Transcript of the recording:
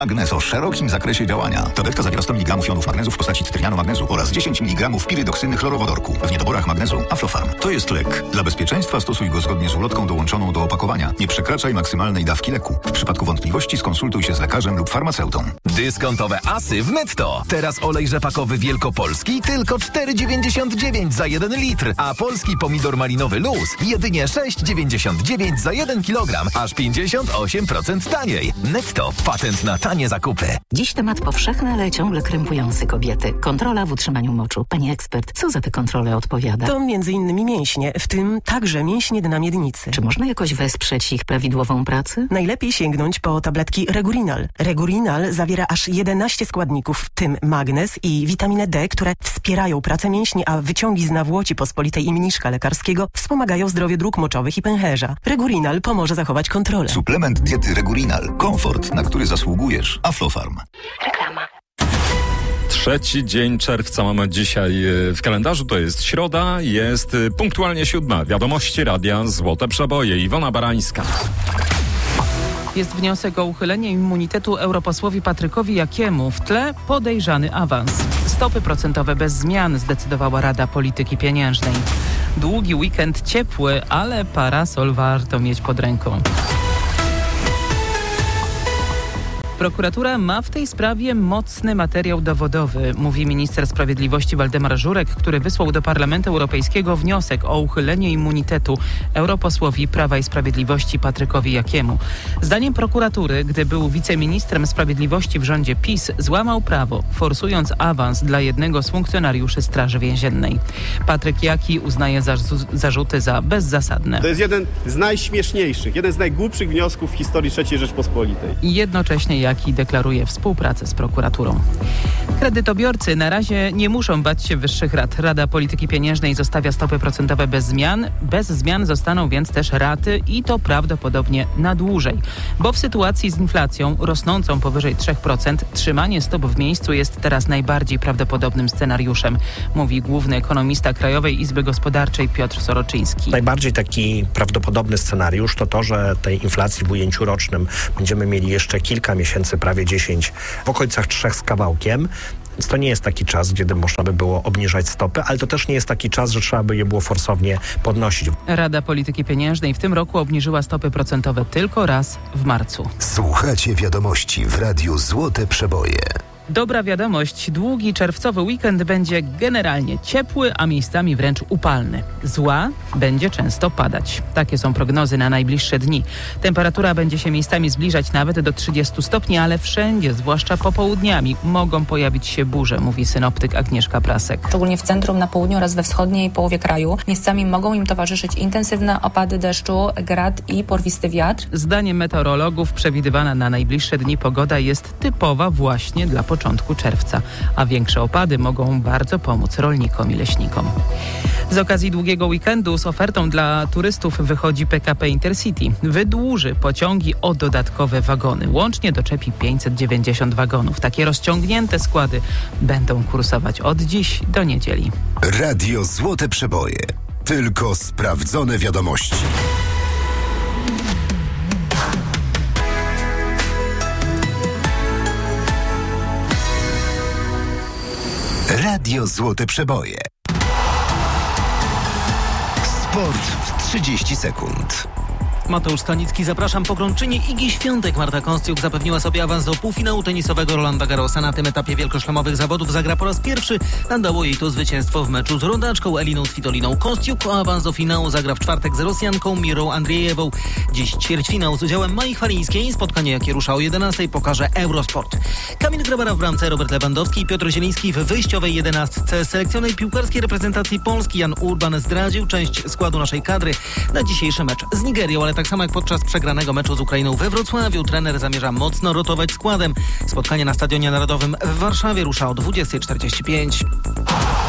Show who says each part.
Speaker 1: Magnes o szerokim zakresie działania. Tabletka zawiera 100 mg jonów magnezu w postaci cytrynianu magnezu oraz 10 mg pirydoksyny chlorowodorku. W niedoborach magnezu Aflofarm. To jest lek. Dla bezpieczeństwa stosuj go zgodnie z ulotką dołączoną do opakowania. Nie przekraczaj maksymalnej dawki leku. W przypadku wątpliwości skonsultuj się z lekarzem lub farmaceutą.
Speaker 2: Dyskontowe asy w Netto. Teraz olej rzepakowy wielkopolski tylko 4,99 za 1 litr, a polski pomidor malinowy Luz jedynie 6,99 za 1 kg, aż 58% taniej. Netto. Patent na tanie zakupy.
Speaker 3: Dziś temat powszechny, ale ciągle krępujący kobiety. Kontrola w utrzymaniu moczu. Pani ekspert, co za tę kontrolę odpowiada?
Speaker 4: To m.in. mięśnie, w tym także mięśnie dna miednicy.
Speaker 3: Czy można jakoś wesprzeć ich prawidłową pracę?
Speaker 4: Najlepiej sięgnąć po tabletki Regurinal. Regurinal zawiera aż 11 składników, w tym magnez i witaminę D, które wspierają pracę mięśni, a wyciągi z nawłoci pospolitej i mniszka lekarskiego wspomagają zdrowie dróg moczowych i pęcherza. Regurinal pomoże zachować kontrolę.
Speaker 1: Suplement diety Regurinal. Komfort, na który zasługujesz. Aflofarm.
Speaker 3: Reklama.
Speaker 5: Trzeci dzień czerwca mamy dzisiaj w kalendarzu, to jest środa, jest punktualnie 7. Wiadomości Radia Złote Przeboje. Iwona Barańska.
Speaker 6: Jest wniosek o uchylenie immunitetu europosłowi Patrykowi Jakiemu. W tle podejrzany awans. Stopy procentowe bez zmian, zdecydowała Rada Polityki Pieniężnej. Długi weekend ciepły, ale parasol warto mieć pod ręką. Prokuratura ma w tej sprawie mocny materiał dowodowy, mówi minister sprawiedliwości Waldemar Żurek, który wysłał do Parlamentu Europejskiego wniosek o uchylenie immunitetu europosłowi Prawa i Sprawiedliwości Patrykowi Jakiemu. Zdaniem prokuratury, gdy był wiceministrem sprawiedliwości w rządzie PiS, złamał prawo, forsując awans dla jednego z funkcjonariuszy Straży Więziennej. Patryk Jaki uznaje zarzuty za bezzasadne.
Speaker 7: To jest jeden z najśmieszniejszych, jeden z najgłupszych wniosków w historii III Rzeczpospolitej.
Speaker 6: I jednocześnie Jaki deklaruje współpracę z prokuraturą. Kredytobiorcy na razie nie muszą bać się wyższych rat. Rada Polityki Pieniężnej zostawia stopy procentowe bez zmian. Bez zmian zostaną więc też raty i to prawdopodobnie na dłużej. Bo w sytuacji z inflacją rosnącą powyżej 3% trzymanie stóp w miejscu jest teraz najbardziej prawdopodobnym scenariuszem, mówi główny ekonomista Krajowej Izby Gospodarczej Piotr Soroczyński.
Speaker 8: Najbardziej taki prawdopodobny scenariusz to, że tej inflacji w ujęciu rocznym będziemy mieli jeszcze kilka miesięcy, prawie 10, w okolicach 3 z kawałkiem. Więc to nie jest taki czas, kiedy można by było obniżać stopy, ale to też nie jest taki czas, że trzeba by je było forsownie podnosić.
Speaker 6: Rada Polityki Pieniężnej w tym roku obniżyła stopy procentowe tylko raz w marcu.
Speaker 9: Słuchacie wiadomości w Radiu Złote Przeboje.
Speaker 6: Dobra wiadomość, długi czerwcowy weekend będzie generalnie ciepły, a miejscami wręcz upalny. Zła będzie często padać. Takie są prognozy na najbliższe dni. Temperatura będzie się miejscami zbliżać nawet do 30 stopni, ale wszędzie, zwłaszcza popołudniami, mogą pojawić się burze, mówi synoptyk Agnieszka Prasek.
Speaker 10: Szczególnie w centrum, na południu oraz we wschodniej połowie kraju. Miejscami mogą im towarzyszyć intensywne opady deszczu, grad i porwisty wiatr.
Speaker 6: Zdaniem meteorologów przewidywana na najbliższe dni pogoda jest typowa właśnie dla początku czerwca, a większe opady mogą bardzo pomóc rolnikom i leśnikom. Z okazji długiego weekendu z ofertą dla turystów wychodzi PKP Intercity. Wydłuży pociągi o dodatkowe wagony. Łącznie doczepi 590 wagonów. Takie rozciągnięte składy będą kursować od dziś do niedzieli.
Speaker 9: Radio Złote Przeboje. Tylko sprawdzone wiadomości. Radio Złote Przeboje. Sport w 30 sekund.
Speaker 11: Mateusz Stanicki, zapraszam. Pogromczyni Igi Świątek Marta Kostiuk zapewniła sobie awans do półfinału tenisowego Rolanda Garrosa. Na tym etapie wielkoszlemowych zawodów zagra po raz pierwszy. Dało jej to zwycięstwo w meczu z rodaczką Eliną Svitoliną. Kostiuk o awans do finału zagra w czwartek z Rosjanką Mirą Andrzejewą. Dziś ćwierćfinał z udziałem Mai Chwalińskiej. Spotkanie, jakie rusza o 11:00, pokaże Eurosport. Kamil Grabara w bramce, Robert Lewandowski i Piotr Zieliński w wyjściowej 11. Selekcjoner piłkarskiej reprezentacji Polski Jan Urban zdradził część składu naszej kadry na dzisiejszy mecz z Nigerią, ale tak samo jak podczas przegranego meczu z Ukrainą we Wrocławiu, trener zamierza mocno rotować składem. Spotkanie na Stadionie Narodowym w Warszawie rusza o 20:45.